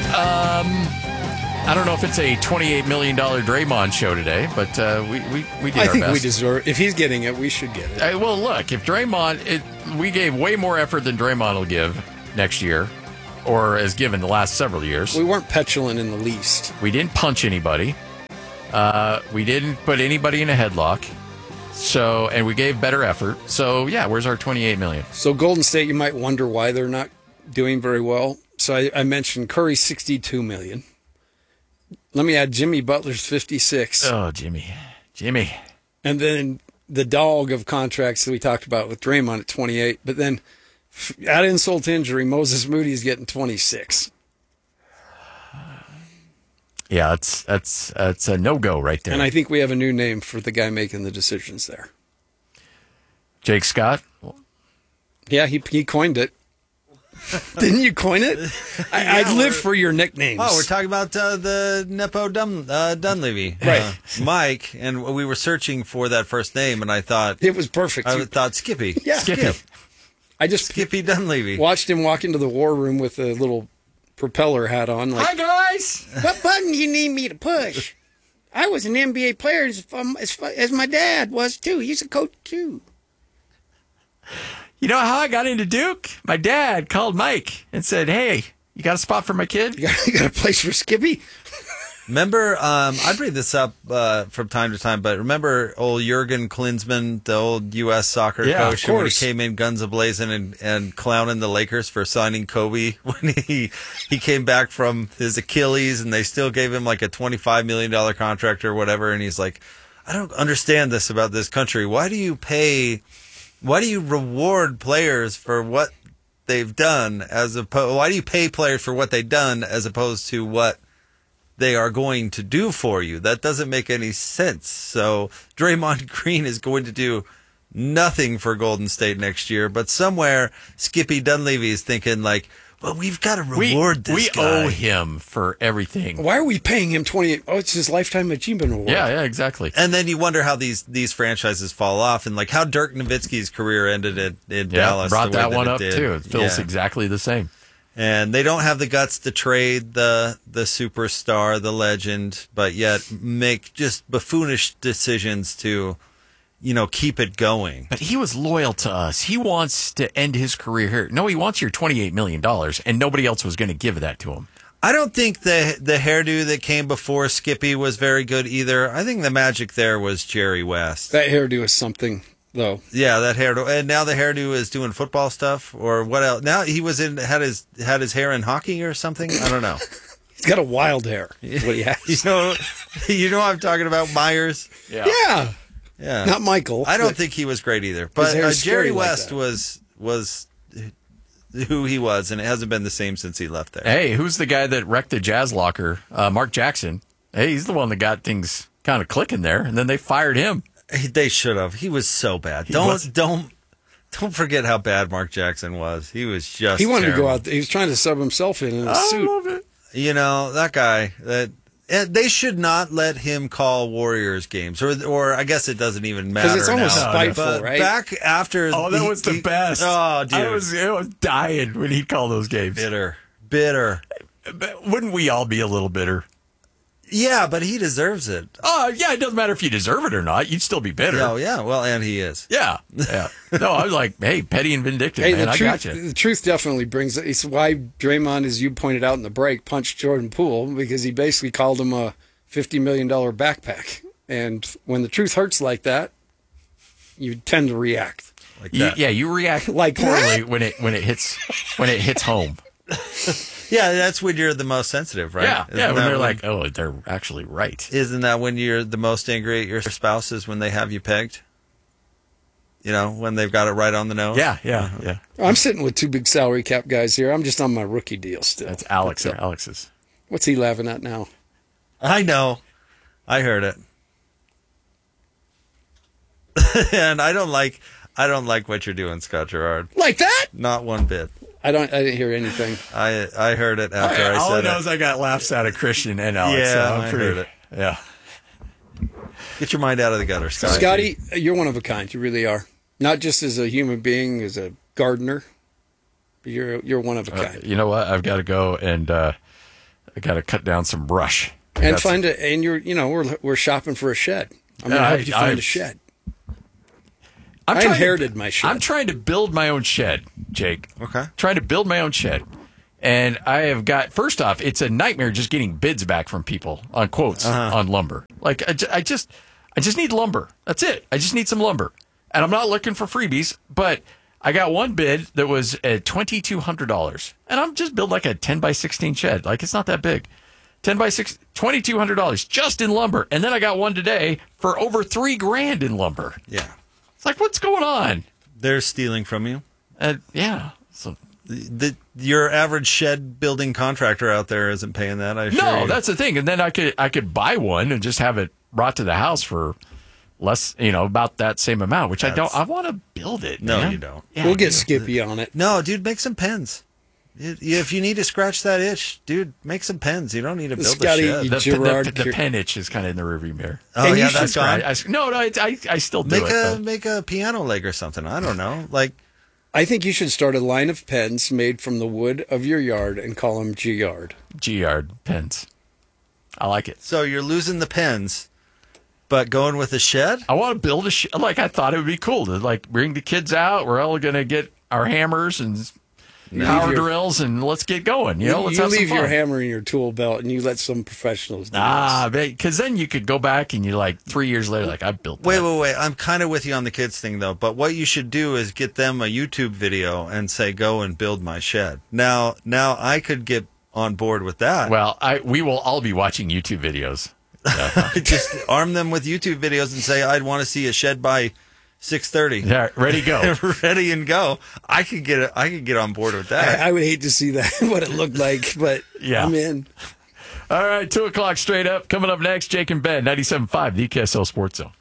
I don't know if it's a $28 million Draymond show today, but we did our I think best. we deserve. If he's getting it, we should get it. Well, look, if Draymond, we gave way more effort than Draymond will give next year, or has given the last several years. We weren't petulant in the least. We didn't punch anybody. We didn't put anybody in a headlock. So, and we gave better effort. So, yeah, where's our $28 million? So Golden State, you might wonder why they're not doing very well. So I mentioned Curry, $62 million. Let me add Jimmy Butler's 56. Oh, Jimmy. And then the dog of contracts that we talked about with Draymond at 28. But then, add insult to injury, Moses Moody is getting 26. Yeah, that's a no-go right there. And I think we have a new name for the guy making the decisions there. Jake Scott? Yeah, he coined it. Didn't you coin it? I'd live for your nicknames. Oh, we're talking about the Nepo Dunleavy. Right. Mike, and we were searching for that first name, and I thought... It was perfect. I thought Skippy. Yeah. Skippy. I just Skippy Dunleavy. watched him walk into the war room with a little propeller hat on. Like, Hi, guys. what button do you need me to push? I was an NBA player as my dad was, too. He's a coach, too. You know how I got into Duke? My dad called Mike and said, hey, you got a spot for my kid? You got a place for Skippy? Remember, I bring this up from time to time, but remember old Jurgen Klinsmann, the old U.S. soccer coach, when he came in guns a-blazing and clowning the Lakers for signing Kobe when he came back from his Achilles, and they still gave him like a $25 million contract or whatever, and he's like, I don't understand this about this country. Why do you reward players for what they've done why do you pay players for what they've done as opposed to what they are going to do for you? That doesn't make any sense. So Draymond Green is going to do nothing for Golden State next year, but somewhere Skippy Dunleavy is thinking like, well, we've got to reward this guy. We owe him for everything. Why are we paying him 28? Oh, it's his Lifetime Achievement Award. Yeah, exactly. And then you wonder how these franchises fall off, and like how Dirk Nowitzki's career ended in Dallas. Brought the way that one up, did. too. It feels exactly the same. And they don't have the guts to trade the superstar, the legend, but yet make just buffoonish decisions to, keep it going. But he was loyal to us. He wants to end his career here. No, he wants your $28 million, and nobody else was going to give that to him. I don't think the hairdo that came before Skippy was very good either. I think the magic there was Jerry West. That hairdo is something, though. Yeah, that hairdo. And now the hairdo is doing football stuff, or what else? Now he had his hair in hockey or something. I don't know. He's got a wild hair. Is what he has. you know what I'm talking about, Myers? Yeah. Not Michael. I don't think he was great either. But Jerry West was who he was, and it hasn't been the same since he left there. Hey, who's the guy that wrecked the Jazz locker? Mark Jackson. Hey, he's the one that got things kind of clicking there, and then they fired him. They should have. He was so bad. Don't forget how bad Mark Jackson was. He was just. He wanted terrible. to go out. He was trying to sub himself in a suit. I love it. That guy. They should not let him call Warriors games, or I guess it doesn't even matter. Because it's almost now. spiteful, But right? Back after. Oh, that was the best. Oh, dude, I was dying when he'd call those games. bitter. But wouldn't we all be a little bitter? Yeah, but he deserves it. Oh, yeah, it doesn't matter if you deserve it or not. You'd still be bitter. Oh, yeah. Well, and he is. Yeah. No, I was like, hey, petty and vindictive, man. I got you. The truth definitely brings it. It's why Draymond, as you pointed out in the break, punched Jordan Poole, because he basically called him a $50 million backpack. And when the truth hurts like that, you tend to react. Like that. You react Like poorly when it hits home. Yeah, that's when you're the most sensitive, right? Yeah, Isn't when that they're like, oh, they're actually right. Isn't that when you're the most angry at your spouse is when they have you pegged? When they've got it right on the nose? Yeah. I'm sitting with two big salary cap guys here. I'm just on my rookie deal still. That's Alex's. What's he laughing at now? I know. I heard it. And I don't like what you're doing, Scott Gerard. Like that? Not one bit. I didn't hear anything. I heard it after I all said I know is I got laughs out of Christian and Alex. Yeah, so I heard it. Yeah. Get your mind out of the gutter, Scott. Scotty, you're one of a kind. You really are. Not just as a human being, as a gardener. But you're one of a kind. You know what? I've got to go and I got to cut down some brush. And we're shopping for a shed. I'm going to help you find a shed. I inherited my shed. I'm trying to build my own shed, Jake. Okay. Trying to build my own shed. And I have got, first off, it's a nightmare just getting bids back from people on quotes on lumber. Like, I just need lumber. That's it. I just need some lumber. And I'm not looking for freebies, but I got one bid that was at $2,200. And I'm just building like a 10 by 16 shed. Like, it's not that big. 10 by 6, $2,200 just in lumber. And then I got one today for over $3,000 in lumber. Yeah. It's like, what's going on? They're stealing from you. Yeah. So your average shed building contractor out there isn't paying that. No, that's the thing. And then I could buy one and just have it brought to the house for less, about that same amount, which I don't. I want to build it. No, man. you don't. Yeah, we'll get Skippy on it. No, dude, make some pens. If you need to scratch that itch, dude, make some pens. You don't need to build a shed. The pen itch is kind of in the rearview mirror. Oh, yeah, that's gone. I still do it. Make a piano leg or something. I don't know. I think you should start a line of pens made from the wood of your yard and call them G-Yard. G-Yard pens. I like it. So you're losing the pens, but going with a shed? I want to build a shed. Like, I thought it would be cool to, bring the kids out. We're all going to get our hammers and power drills, and let's get going. Let's have leave some fun. your hammer in your tool belt, and you let some professionals do this. Because then you could go back and you're 3 years later, I built that. Wait. I'm kind of with you on the kids thing, though. But what you should do is get them a YouTube video and say, go and build my shed. Now I could get on board with that. Well, we will all be watching YouTube videos. Just arm them with YouTube videos and say, I'd want to see a shed by 6:30. Yeah, ready, go. Ready and go. I could get on board with that. I would hate to see that, what it looked like, but yeah. I'm in. All right, 2 o'clock straight up. Coming up next, Jake and Ben, 97.5, the KSL Sports Zone.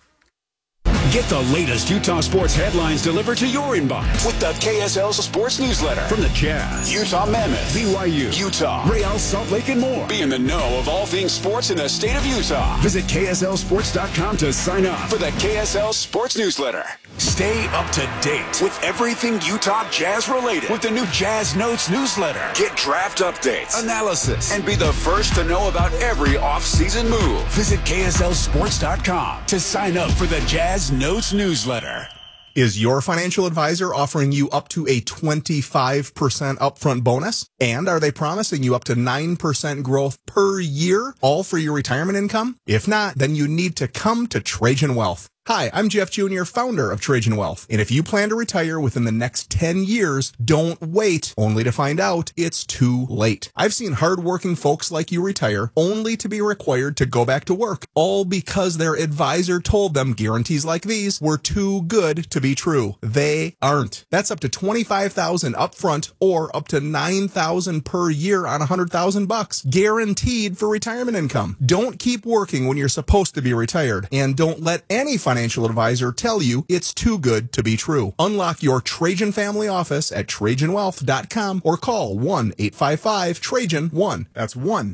Get the latest Utah sports headlines delivered to your inbox with the KSL Sports Newsletter. From the Jazz, Utah Mammoth, BYU, Utah, Real Salt Lake, and more. Be in the know of all things sports in the state of Utah. Visit KSLSports.com to sign up for the KSL Sports Newsletter. Stay up to date with everything Utah Jazz related with the new Jazz Notes newsletter. Get draft updates, analysis, and be the first to know about every off-season move. Visit KSLSports.com to sign up for the Jazz Notes newsletter. Is your financial advisor offering you up to a 25% upfront bonus? And are they promising you up to 9% growth per year, all for your retirement income? If not, then you need to come to Trajan Wealth. Hi, I'm Jeff Jr., founder of Trajan Wealth. And if you plan to retire within the next 10 years, don't wait only to find out it's too late. I've seen hardworking folks like you retire only to be required to go back to work, all because their advisor told them guarantees like these were too good to be true. They aren't. That's up to $25,000 upfront or up to $9,000 per year on $100,000, guaranteed for retirement income. Don't keep working when you're supposed to be retired, and don't let any financial advisor tell you it's too good to be true. Unlock your Trajan family office at TrajanWealth.com or call 1-855-TRAJAN-1. That's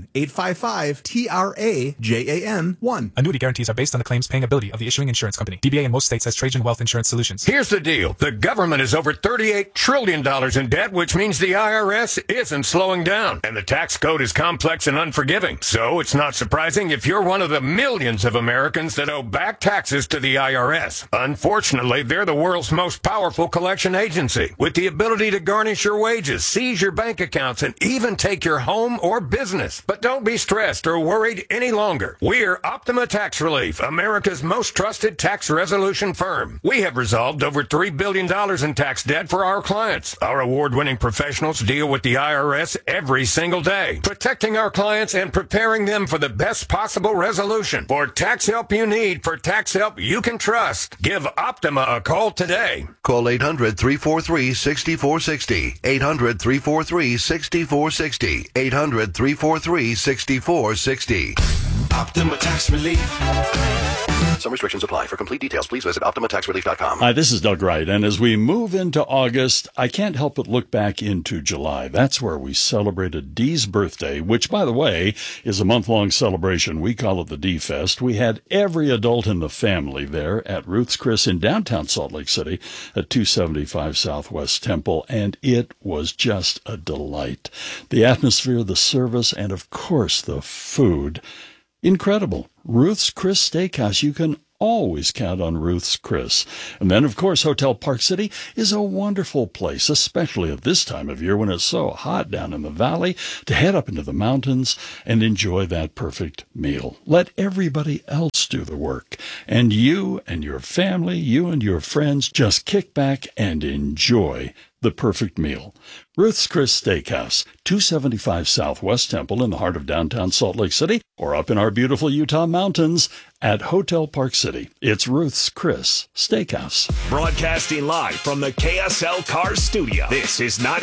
1-855-TRAJAN-1. Annuity guarantees are based on the claims paying ability of the issuing insurance company. DBA in most states has Trajan Wealth Insurance Solutions. Here's the deal. The government is over $38 trillion in debt, which means the IRS isn't slowing down. And the tax code is complex and unforgiving. So it's not surprising if you're one of the millions of Americans that owe back taxes to the IRS. Unfortunately, they're the world's most powerful collection agency, with the ability to garnish your wages, seize your bank accounts, and even take your home or business. But don't be stressed or worried any longer. We're Optima Tax Relief, America's most trusted tax resolution firm. We have resolved over $3 billion in tax debt for our clients. Our award-winning professionals deal with the IRS every single day, protecting our clients and preparing them for the best possible resolution. For tax help you need, for tax help you can trust, give Optima a call today. Call 800-343-6460. 800-343-6460. 800-343-6460. Optima Tax Relief. Some restrictions apply. For complete details, please visit OptimaTaxRelief.com. Hi, this is Doug Wright, and as we move into August, I can't help but look back into July. That's where we celebrated Dee's birthday, which, by the way, is a month-long celebration. We call it the Dee Fest. We had every adult in the family there at Ruth's Chris in downtown Salt Lake City at 275 Southwest Temple, and it was just a delight. The atmosphere, the service, and, of course, the food. Incredible. Ruth's Chris Steakhouse. You can always count on Ruth's Chris. And then, of course, Hotel Park City is a wonderful place, especially at this time of year when it's so hot down in the valley, to head up into the mountains and enjoy that perfect meal. Let everybody else do the work. And you and your family, you and your friends, just kick back and enjoy the perfect meal. Ruth's Chris Steakhouse, 275 Southwest Temple in the heart of downtown Salt Lake City, or up in our beautiful Utah mountains at Hotel Park City. It's Ruth's Chris Steakhouse. Broadcasting live from the KSL Cars Studio. This is 98.